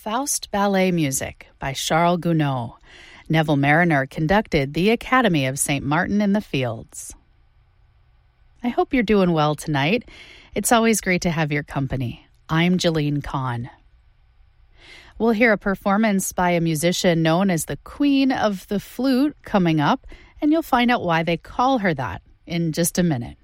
Faust Ballet Music by Charles Gounod. Neville Mariner conducted the Academy of St. Martin in the Fields. I hope you're doing well tonight. It's always great to have your company. I'm Jillian Kahn. We'll hear a performance by a musician known as the Queen of the Flute coming up, and you'll find out why they call her that in just a minute.